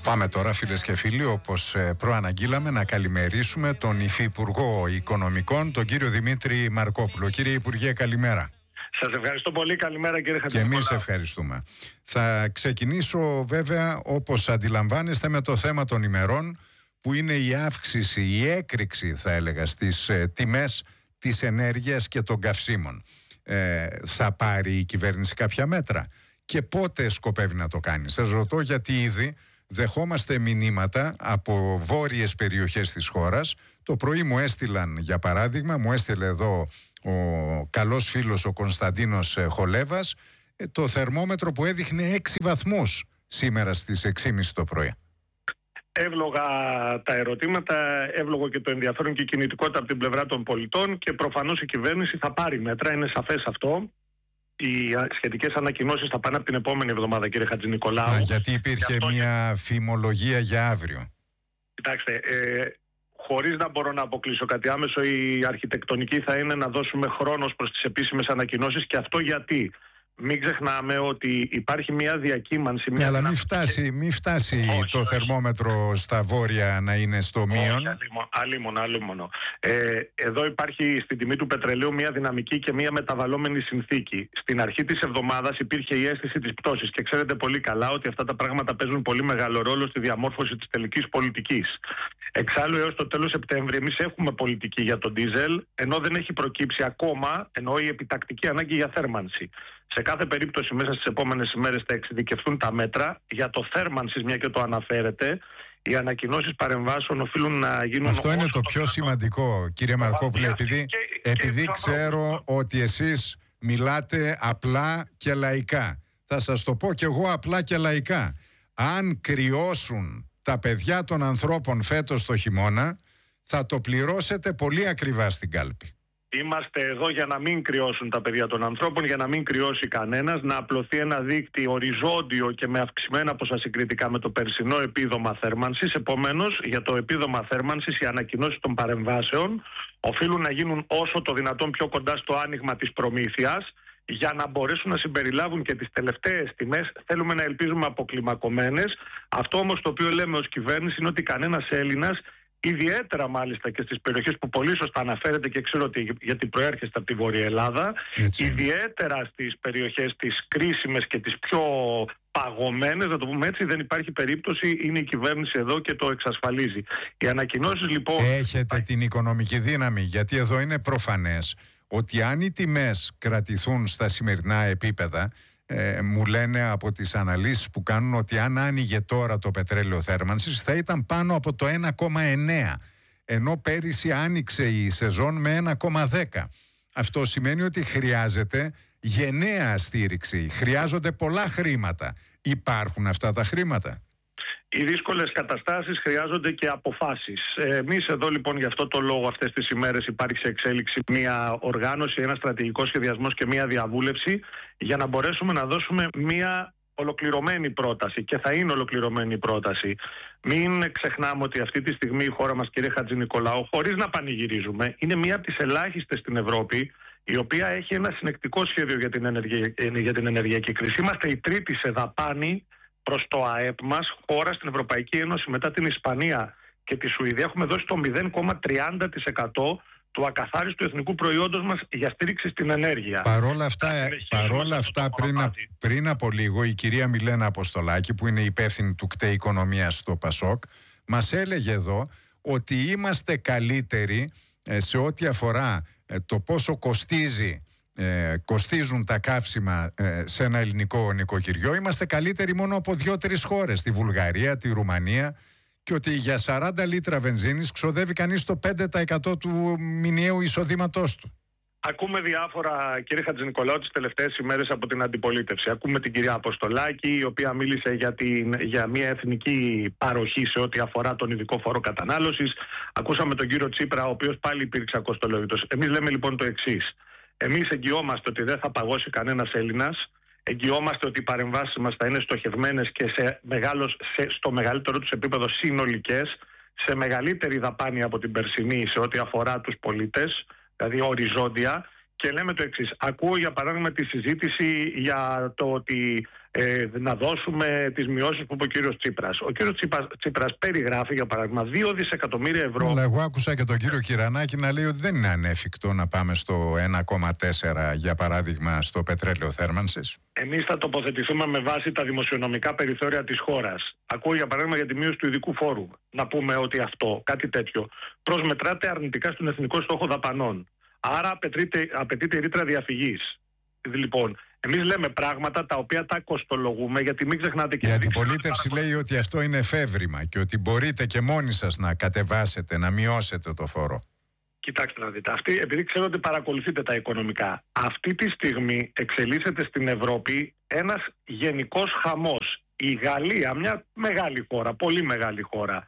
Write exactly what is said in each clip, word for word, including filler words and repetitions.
Πάμε τώρα, φίλες και φίλοι, όπως προαναγγείλαμε, να καλημερίσουμε τον Υφυπουργό Οικονομικών, τον κύριο Δημήτρη Μαρκόπουλο. Κύριε Υπουργέ, καλημέρα. Σας ευχαριστώ πολύ. Καλημέρα, κύριε Χατζηνικολάου. Και εμείς ευχαριστούμε. Θα ξεκινήσω βέβαια, όπως αντιλαμβάνεστε, με το θέμα των ημερών, που είναι η αύξηση, η έκρηξη θα έλεγα στις ε, τιμές της ενέργειας και των καυσίμων. Ε, θα πάρει η κυβέρνηση κάποια μέτρα και πότε σκοπεύει να το κάνει? Σας ρωτώ γιατί ήδη δεχόμαστε μηνύματα από βόρειες περιοχές της χώρας. Το πρωί μου έστειλαν, για παράδειγμα, μου έστειλε εδώ ο καλός φίλος ο Κωνσταντίνος Χολέβας, το θερμόμετρο που έδειχνε έξι βαθμούς σήμερα στις έξι και μισή το πρωί. Εύλογα τα ερωτήματα, εύλογο και το ενδιαφέρον και η κινητικότητα από την πλευρά των πολιτών, και προφανώς η κυβέρνηση θα πάρει μέτρα, είναι σαφές αυτό. Οι σχετικές ανακοινώσεις θα πάνε από την επόμενη εβδομάδα, κύριε Χατζηνικολάου. Α, γιατί υπήρχε αυτό... μια φημολογία για αύριο. Κοιτάξτε, ε, χωρίς να μπορώ να αποκλείσω κάτι άμεσο, η αρχιτεκτονική θα είναι να δώσουμε χρόνο προς τις επίσημες ανακοινώσεις, και αυτό γιατί... Μην ξεχνάμε ότι υπάρχει μια διακύμανση. Μια ναι, αλλά μην φτάσει, μην φτάσει όχι, το όχι. θερμόμετρο στα βόρεια να είναι στο μείον. Αλίμονο, αλίμονο. Ε, εδώ υπάρχει στην τιμή του πετρελαίου μια δυναμική και μια μεταβαλλόμενη συνθήκη. Στην αρχή της εβδομάδας υπήρχε η αίσθηση της πτώσης, και ξέρετε πολύ καλά ότι αυτά τα πράγματα παίζουν πολύ μεγάλο ρόλο στη διαμόρφωση της τελικής πολιτικής. Εξάλλου, έως το τέλος Σεπτέμβρη, εμείς έχουμε πολιτική για τον ντίζελ, ενώ δεν έχει προκύψει ακόμα, ενώ η επιτακτική ανάγκη για θέρμανση. Σε κάθε περίπτωση, μέσα στις επόμενες ημέρες θα εξειδικευτούν τα μέτρα για το θέρμανσης, μια και το αναφέρετε. Οι ανακοινώσεις παρεμβάσεων οφείλουν να γίνουν. Αυτό είναι το πιο σημαντικό, κύριε Μαρκόπουλε, επειδή, και, επειδή και ξέρω ότι εσείς μιλάτε απλά και λαϊκά. Θα σας το πω κι εγώ απλά και λαϊκά. Αν κρυώσουν τα παιδιά των ανθρώπων φέτος το χειμώνα, θα το πληρώσετε πολύ ακριβά στην κάλπη. Είμαστε εδώ για να μην κρυώσουν τα παιδιά των ανθρώπων, για να μην κρυώσει κανένας, να απλωθεί ένα δίκτυο οριζόντιο και με αυξημένα ποσά συγκριτικά με το περσινό επίδομα θέρμανσης. Επομένως, για το επίδομα θέρμανσης, οι ανακοινώσεις των παρεμβάσεων οφείλουν να γίνουν όσο το δυνατόν πιο κοντά στο άνοιγμα της προμήθειας, για να μπορέσουν να συμπεριλάβουν και τις τελευταίες τιμές. Θέλουμε να ελπίζουμε αποκλιμακωμένες. Αυτό όμως το οποίο λέμε ως κυβέρνηση είναι ότι κανένας Έλληνας, ιδιαίτερα μάλιστα και στις περιοχές που πολύ σωστά αναφέρετε, και ξέρω ότι γιατί προέρχεστε από τη Βόρεια Ελλάδα, έτσι, ιδιαίτερα στις περιοχές τις κρίσιμες και τις πιο παγωμένες, να το πούμε έτσι, δεν υπάρχει περίπτωση, είναι η κυβέρνηση εδώ και το εξασφαλίζει. Οι ανακοινώσεις λοιπόν... Έχετε θα... την οικονομική δύναμη, γιατί εδώ είναι προφανές ότι αν οι τιμές κρατηθούν στα σημερινά επίπεδα, ε, μου λένε από τις αναλύσεις που κάνουν ότι αν άνοιγε τώρα το πετρέλαιο θέρμανσης θα ήταν πάνω από το ένα κόμμα εννέα, ενώ πέρυσι άνοιξε η σεζόν με ένα κόμμα δέκα. Αυτό σημαίνει ότι χρειάζεται γενναία στήριξη, χρειάζονται πολλά χρήματα. Υπάρχουν αυτά τα χρήματα? Οι δύσκολες καταστάσεις χρειάζονται και αποφάσεις. Εμείς εδώ λοιπόν για αυτό το λόγο αυτές τις ημέρες υπάρχει σε εξέλιξη μια οργάνωση, ένα στρατηγικό σχεδιασμός και μια διαβούλευση για να μπορέσουμε να δώσουμε μια ολοκληρωμένη πρόταση, και θα είναι ολοκληρωμένη η πρόταση. Μην ξεχνάμε ότι αυτή τη στιγμή η χώρα μας, κύριε Χατζηνικολάου, χωρίς να πανηγυρίζουμε, είναι μία από τις ελάχιστες στην Ευρώπη η οποία έχει ένα συνεκτικό σχέδιο για την, ενεργεια... για την ενεργειακή κρίση. Είμαστε η τρίτη σε δαπάνη προς το ΑΕΠ μας χώρα στην Ευρωπαϊκή Ένωση, μετά την Ισπανία και τη Σουηδία. Έχουμε δώσει το μηδέν κόμμα τριάντα τοις εκατό του ακαθάριστου εθνικού προϊόντος μας για στήριξη στην ενέργεια. Παρόλα αυτά, παρόλα αυτά πριν, πριν από λίγο η κυρία Μιλένα Αποστολάκη, που είναι υπεύθυνη του ΚΤΕ Οικονομίας στο ΠΑΣΟΚ, μας έλεγε εδώ ότι είμαστε καλύτεροι ε, σε ό,τι αφορά ε, το πόσο κοστίζει Ε, κοστίζουν τα καύσιμα ε, σε ένα ελληνικό νοικοκυριό. Είμαστε καλύτεροι μόνο από δύο-τρεις χώρες, τη Βουλγαρία, τη Ρουμανία, και ότι για σαράντα λίτρα βενζίνης ξοδεύει κανείς το πέντε τοις εκατό του μηνιαίου εισοδήματός του. Ακούμε διάφορα, κύριε Χατζηνικολάου, τις τελευταίες ημέρες από την αντιπολίτευση. Ακούμε την κυρία Αποστολάκη, η οποία μίλησε για, την, για μια εθνική παροχή σε ό,τι αφορά τον ειδικό φόρο κατανάλωσης. Ακούσαμε τον κύριο Τσίπρα, ο οποίος πάλι υπήρξε ακοστολόγητος. Εμείς λέμε λοιπόν το εξής. Εμείς εγγυόμαστε ότι δεν θα παγώσει κανένας Έλληνας, εγγυόμαστε ότι οι παρεμβάσεις μας θα είναι στοχευμένες και σε μεγάλος, σε, στο μεγαλύτερο τους επίπεδο συνολικές, σε μεγαλύτερη δαπάνη από την περσινή σε ό,τι αφορά τους πολίτες, δηλαδή οριζόντια, και λέμε το εξής. Ακούω για παράδειγμα τη συζήτηση για το ότι ε, να δώσουμε τις μειώσεις που είπε ο κύριος Τσίπρας. Ο κύριος Τσίπρας, Τσίπρας περιγράφει για παράδειγμα δύο δισεκατομμύρια ευρώ. Αλλά εγώ άκουσα και τον κύριο Κυρανάκη να λέει ότι δεν είναι ανέφικτο να πάμε στο ένα κόμμα τέσσερα για παράδειγμα στο πετρέλαιο θέρμανσης. Εμείς θα τοποθετηθούμε με βάση τα δημοσιονομικά περιθώρια της χώρας. Ακούω για παράδειγμα για τη μείωση του ειδικού φόρου. Να πούμε ότι αυτό, κάτι τέτοιο, προσμετράται αρνητικά στον εθνικό στόχο δαπανών. Άρα απαιτείται, απαιτείται η ρήτρα διαφυγής. Λοιπόν, εμείς λέμε πράγματα τα οποία τα κοστολογούμε, γιατί μην ξεχνάτε και... Η αντιπολίτευση λέει ότι αυτό είναι εφεύρημα και ότι μπορείτε και μόνοι σας να κατεβάσετε, να μειώσετε το φόρο. Κοιτάξτε να δείτε, αυτή, επειδή ξέρω ότι παρακολουθείτε τα οικονομικά, αυτή τη στιγμή εξελίσσεται στην Ευρώπη ένας γενικός χαμός. Η Γαλλία, μια μεγάλη χώρα, πολύ μεγάλη χώρα,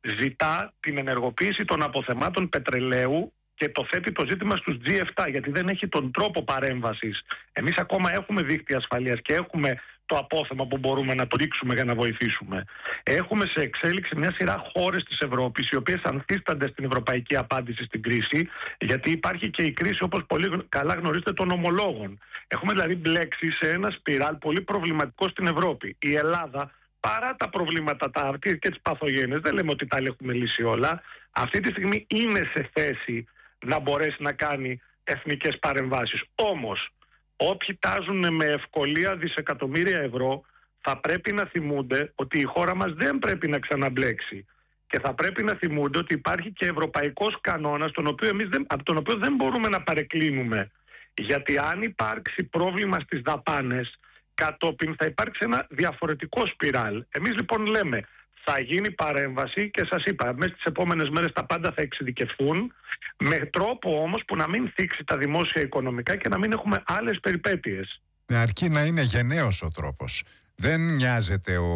ζητά την ενεργοποίηση των αποθεμάτων πετρελαίου και το θέτει το ζήτημα στους τζι επτά, γιατί δεν έχει τον τρόπο παρέμβασης. Εμείς ακόμα έχουμε δίκτυα ασφαλείας και έχουμε το απόθεμα που μπορούμε να το ρίξουμε για να βοηθήσουμε. Έχουμε σε εξέλιξη μια σειρά χώρες της Ευρώπης, οι οποίες ανθίστανται στην ευρωπαϊκή απάντηση στην κρίση, γιατί υπάρχει και η κρίση, όπως πολύ καλά γνωρίζετε, των ομολόγων. Έχουμε δηλαδή μπλέξει σε ένα σπιράλ πολύ προβληματικό στην Ευρώπη. Η Ελλάδα, παρά τα προβλήματα τα και τις παθογένειες, δεν λέμε ότι τα έχουμε λύσει όλα, αυτή τη στιγμή είναι σε θέση να μπορέσει να κάνει εθνικές παρεμβάσεις. Όμως, όποιοι τάζουν με ευκολία δισεκατομμύρια ευρώ θα πρέπει να θυμούνται ότι η χώρα μας δεν πρέπει να ξαναμπλέξει. Και θα πρέπει να θυμούνται ότι υπάρχει και ευρωπαϊκός κανόνας, τον οποίο εμείς δεν, από τον οποίο δεν μπορούμε να παρεκκλίνουμε. Γιατί αν υπάρξει πρόβλημα στις δαπάνες, κατόπιν θα υπάρξει ένα διαφορετικό σπιράλ. Εμείς λοιπόν λέμε, θα γίνει παρέμβαση και σας είπα, μέσα στις επόμενες μέρες τα πάντα θα εξειδικευθούν, με τρόπο όμως που να μην θίξει τα δημόσια οικονομικά και να μην έχουμε άλλες περιπέτειες. Αρκεί να είναι γενναίος ο τρόπος. Δεν νοιάζεται ο,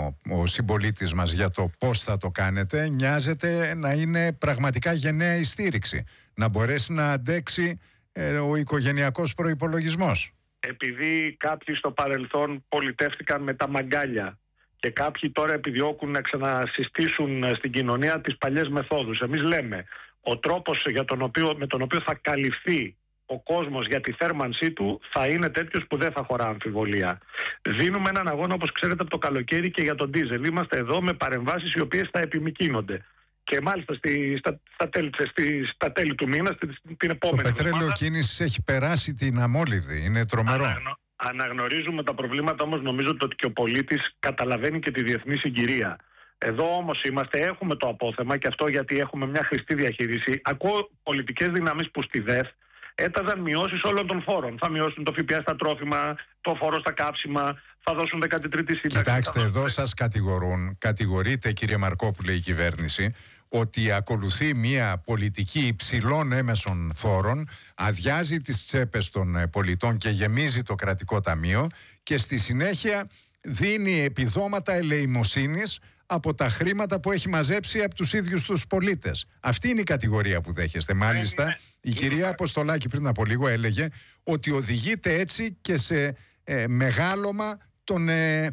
ο συμπολίτης μας για το πώς θα το κάνετε, νοιάζεται να είναι πραγματικά γενναία η στήριξη, να μπορέσει να αντέξει ε, ο οικογενειακός προϋπολογισμός. Επειδή κάποιοι στο παρελθόν πολιτεύτηκαν με τα μαγκάλια και κάποιοι τώρα επιδιώκουν να ξανασυστήσουν στην κοινωνία τις παλιές μεθόδους, εμείς λέμε ο τρόπος για τον οποίο, με τον οποίο θα καλυφθεί ο κόσμος για τη θέρμανσή του θα είναι τέτοιος που δεν θα χωρά αμφιβολία. Δίνουμε έναν αγώνα, όπως ξέρετε, από το καλοκαίρι και για τον ντίζελ. Είμαστε εδώ με παρεμβάσεις οι οποίες θα επιμικρύνονται. Και μάλιστα στη, στα, στα, τέλη, στη, στα τέλη του μήνα, στη, την επόμενη. Το πετρέλαιο κίνησης έχει περάσει την αμόλυδη. Είναι τρομερό. Αναγνω, αναγνωρίζουμε τα προβλήματα, όμως νομίζω ότι και ο πολίτης καταλαβαίνει και τη διεθνή συγκυρία. Εδώ όμως είμαστε, έχουμε το απόθεμα και αυτό γιατί έχουμε μια χρηστή διαχείριση. Ακούω πολιτικές δυνάμεις που στη ΔΕΘ έταζαν μειώσεις όλων των φόρων. Θα μειώσουν το ΦΠΑ στα τρόφιμα, το φόρο στα κάψιμα, θα δώσουν δέκατη τρίτη σύνταξη. Κοιτάξτε, εδώ σας κατηγορούν, κατηγορείται κύριε Μαρκόπουλε η κυβέρνηση, ότι ακολουθεί μια πολιτική υψηλών έμεσων φόρων, αδειάζει τις τσέπες των πολιτών και γεμίζει το κρατικό ταμείο και στη συνέχεια δίνει επιδόματα ελεημοσύνης από τα χρήματα που έχει μαζέψει από τους ίδιους τους πολίτες. Αυτή είναι η κατηγορία που δέχεστε. Μάλιστα, είναι, η κυρία είναι. Αποστολάκη πριν από λίγο έλεγε ότι οδηγείται έτσι και σε ε, μεγάλωμα των, ε,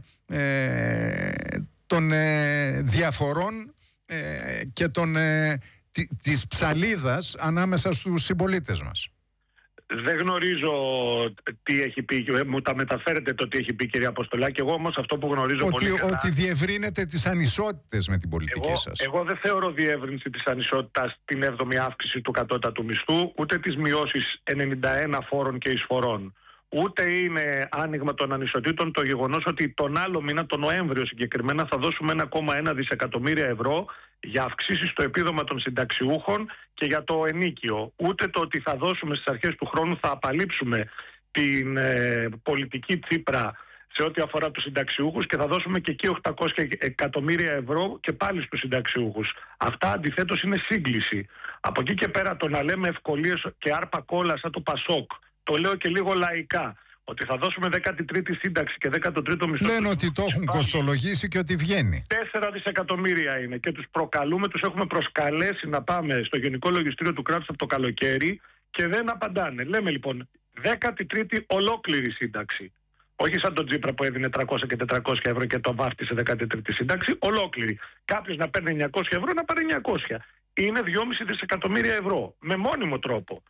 ε, των ε, διαφορών ε, και των, ε, τη, της ψαλίδας ανάμεσα στους συμπολίτες μας. Δεν γνωρίζω τι έχει πει, μου τα μεταφέρετε το τι έχει πει η κυρία Αποστολάκη. Εγώ όμως αυτό που γνωρίζω ότι, πολύ καλά... Ότι διευρύνετε τις ανισότητες με την πολιτική εγώ, σας. Εγώ δεν θεωρώ διεύρυνση της ανισότητας την έβδομη αύξηση του κατώτατου μισθού, ούτε τις μειώσεις ενενήντα ένα φόρων και εισφορών. Ούτε είναι άνοιγμα των ανισοτήτων το γεγονός ότι τον άλλο μήνα, τον Νοέμβριο συγκεκριμένα, θα δώσουμε ένα κόμμα ένα δισεκατομμύρια ευρώ για αυξήσεις στο επίδομα των συνταξιούχων και για το ενίκιο. Ούτε το ότι θα δώσουμε στις αρχές του χρόνου, θα απαλείψουμε την ε, πολιτική Τσίπρα σε ό,τι αφορά τους συνταξιούχους και θα δώσουμε και εκεί οκτακόσια εκατομμύρια ευρώ και πάλι στους συνταξιούχους. Αυτά αντιθέτως είναι σύγκληση. Από εκεί και πέρα το να λέμε ευκολίες και άρπα κόλλα σαν το Πασόκ, το λέω και λίγο λαϊκά, ότι θα δώσουμε δέκατη τρίτη σύνταξη και δέκατο τρίτο μισθό. Λένε ότι το έχουν κοστολογήσει και ότι βγαίνει. Τέσσερα δισεκατομμύρια είναι και τους προκαλούμε, τους έχουμε προσκαλέσει να πάμε στο Γενικό Λογιστήριο του Κράτους από το καλοκαίρι και δεν απαντάνε. Λέμε λοιπόν δέκατη τρίτη ολόκληρη σύνταξη. Όχι σαν τον Τσίπρα που έδινε τριακόσια και τετρακόσια ευρώ και το βάφτισε δέκατη τρίτη σύνταξη, ολόκληρη. Κάποιος να παίρνει εννιακόσια ευρώ να πάρει εννιακόσια. Είναι δυόμισι δισεκατομμύρια ευρώ με μόνιμο τρόπο.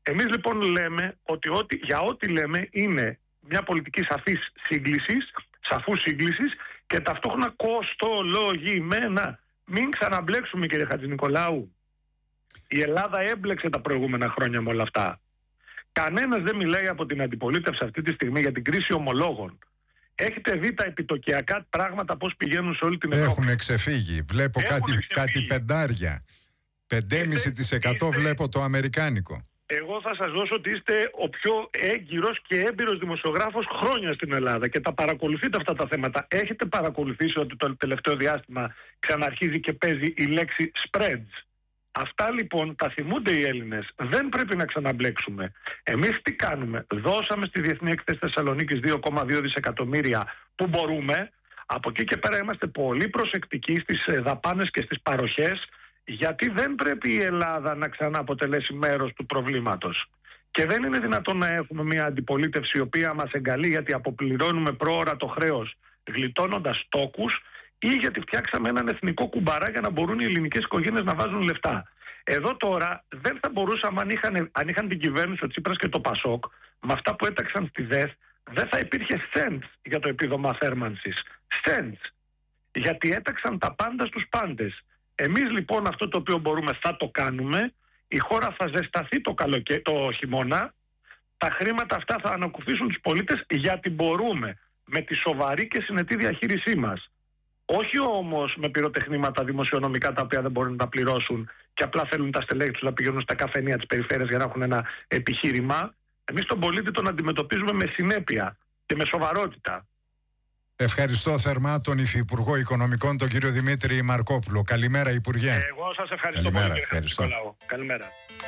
Εμείς λοιπόν λέμε ότι ό,τι, για ό,τι λέμε είναι μια πολιτική σαφής σύγκλησης, σαφούς σύγκλησης και ταυτόχρονα κοστολογημένα. Μην ξαναμπλέξουμε, κύριε Χατζηνικολάου. Η Ελλάδα έμπλεξε τα προηγούμενα χρόνια με όλα αυτά. Κανένας δεν μιλάει από την αντιπολίτευση αυτή τη στιγμή για την κρίση ομολόγων. Έχετε δει τα επιτοκιακά πράγματα πώς πηγαίνουν σε όλη την Ευρώπη? Έχουν ξεφύγει. Βλέπω κάτι, κάτι πεντάρια. πέντε κόμμα πέντε τοις εκατό είστε... βλέπω το αμερικάνικο. Εγώ θα σας δώσω ότι είστε ο πιο έγκυρος και έμπειρος δημοσιογράφος χρόνια στην Ελλάδα και τα παρακολουθείτε αυτά τα θέματα. Έχετε παρακολουθήσει ότι το τελευταίο διάστημα ξαναρχίζει και παίζει η λέξη spreads? Αυτά λοιπόν τα θυμούνται οι Έλληνες. Δεν πρέπει να ξαναμπλέξουμε. Εμείς τι κάνουμε? Δώσαμε στη Διεθνή Έκθεση Θεσσαλονίκης δύο κόμμα δύο δισεκατομμύρια που μπορούμε. Από εκεί και πέρα είμαστε πολύ προσεκτικοί στις δαπάνες και στις παροχές, γιατί δεν πρέπει η Ελλάδα να ξανά αποτελέσει μέρος του προβλήματος. Και δεν είναι δυνατόν να έχουμε μια αντιπολίτευση η οποία μας εγκαλεί γιατί αποπληρώνουμε πρόωρα το χρέος γλιτώνοντας τόκους, ή γιατί φτιάξαμε έναν εθνικό κουμπαρά για να μπορούν οι ελληνικές οικογένειες να βάζουν λεφτά. Εδώ τώρα δεν θα μπορούσαμε, αν είχαν, αν είχαν την κυβέρνηση ο Τσίπρας και το Πασόκ, με αυτά που έταξαν στη ΔΕΘ, δεν θα υπήρχε cents για το επίδομα θέρμανσης. Cents. Γιατί έταξαν τα πάντα στους πάντες. Εμείς λοιπόν αυτό το οποίο μπορούμε θα το κάνουμε. Η χώρα θα ζεσταθεί το, καλοκαι... το χειμώνα. Τα χρήματα αυτά θα ανακουφίσουν τους πολίτες γιατί μπορούμε, με τη σοβαρή και συνετή διαχείρισή μας. Όχι όμως με πυροτεχνήματα δημοσιονομικά τα οποία δεν μπορούν να τα πληρώσουν και απλά θέλουν τα στελέχη τους να πηγαίνουν στα καφενεία της περιφέρειας για να έχουν ένα επιχείρημα. Εμείς τον πολίτη τον αντιμετωπίζουμε με συνέπεια και με σοβαρότητα. Ευχαριστώ θερμά τον Υφυπουργό Οικονομικών, τον κύριο Δημήτρη Μαρκόπουλο. Καλημέρα, Υπουργέ. Εγώ σας ευχαριστώ. Καλημέρα, πολύ, κύριε ευχαριστώ. Καλημέρα.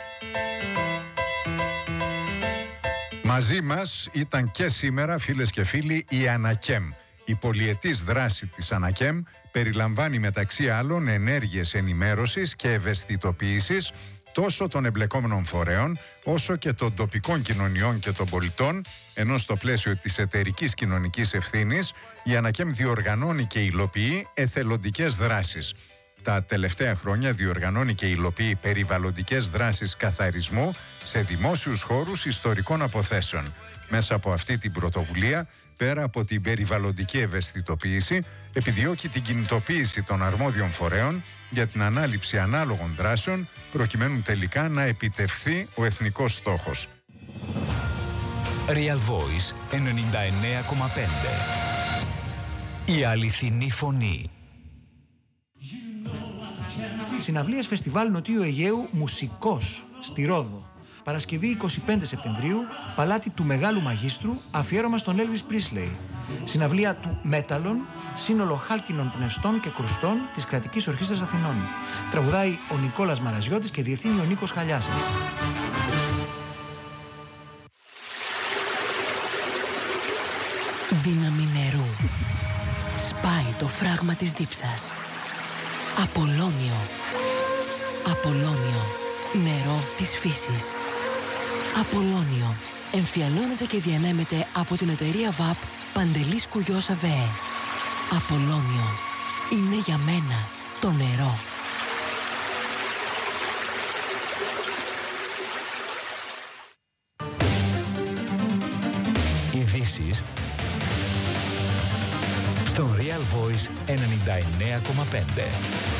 Μαζί μας ήταν και σήμερα, φίλες και φίλοι, η Ανακέμ. Η πολυετής δράση της Ανακέμ περιλαμβάνει μεταξύ άλλων ενέργειες ενημέρωσης και ευαισθητοποίησης τόσο των εμπλεκόμενων φορέων όσο και των τοπικών κοινωνιών και των πολιτών, ενώ στο πλαίσιο της εταιρικής κοινωνικής ευθύνης η Ανακέμ διοργανώνει και υλοποιεί εθελοντικές δράσεις. Τα τελευταία χρόνια διοργανώνει και υλοποιεί περιβαλλοντικές δράσεις καθαρισμού σε δημόσιους χώρους ιστορικών αποθέσεων. Μέσα από αυτή την πρωτοβουλία, πέρα από την περιβαλλοντική ευαισθητοποίηση, επιδιώκει την κινητοποίηση των αρμόδιων φορέων για την ανάληψη ανάλογων δράσεων, προκειμένου τελικά να επιτευχθεί ο εθνικός στόχος. Real Voice ενενήντα εννέα κόμμα πέντε. Η αληθινή φωνή. Συναυλίες Φεστιβάλ Νοτιού Αιγαίου Μουσικός στη Ρόδο. Παρασκευή εικοστή πέμπτη Σεπτεμβρίου, παλάτι του Μεγάλου Μαγίστρου, αφιέρωμα στον Elvis Presley. Συναυλία του Μέταλλον, σύνολο χάλκινων πνευστών και κρουστών της Κρατικής Ορχήστρας Αθηνών. Τραγουδάει ο Νικόλας Μαραζιώτης και διευθύνει ο Νίκος Χαλιάσας. Δύναμη νερού. Σπάει το φράγμα της δίψας. Απολώνιο. Απολώνιο. Νερό της φύσης. Απολώνιο. Εμφιαλώνεται και διανέμεται από την εταιρεία ΒΑΠ Παντελής Κουγιός ΑΒΕ. Απολώνιο. Είναι για μένα το νερό. Ειδήσεις στο Real Voice ενενήντα εννέα κόμμα πέντε.